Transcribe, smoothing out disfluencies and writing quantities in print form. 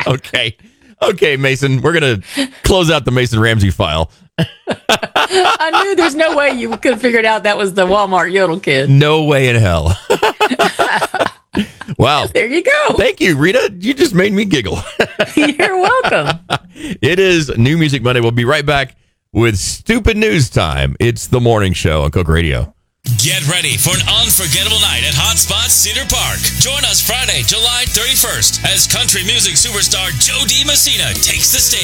Okay. Okay, Mason, we're going to close out the Mason Ramsey file. I knew there's no way you could have figured out that was the Walmart Yodel kid. No way in hell. Wow. There you go. Thank you, Rita. You just made me giggle. You're welcome. It is New Music Monday. We'll be right back with Stupid News Time. It's the morning show on Coke Radio. Get ready for an unforgettable night at Hotspot Cedar Park. Join us Friday, July 31st, as country music superstar Joe D. Messina takes the stage.